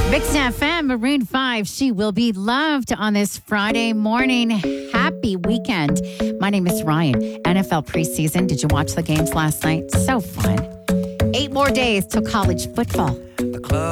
Vixen FM, Maroon 5. She will be loved on this Friday morning. Happy weekend. My name is Ryan. NFL preseason. Did you watch the games last night? So fun. 8 more days till college football.